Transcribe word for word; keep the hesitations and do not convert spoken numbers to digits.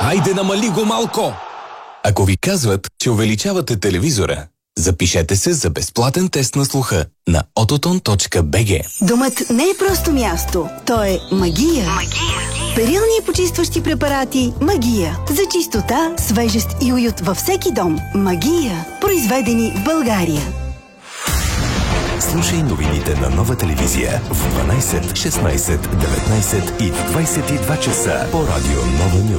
Хайде, намали го малко! Ако ви казват, че увеличавате телевизора, запишете се за безплатен тест на слуха на ототон точка би джи. Домът не е просто място, то е магия. Магия. Перилни и почистващи препарати Магия. За чистота, свежест и уют във всеки дом. Магия. Произведени в България. Слушай новините на Нова телевизия в дванайсет, шестнайсет, деветнайсет и двайсет и два часа по радио Нова Нюз.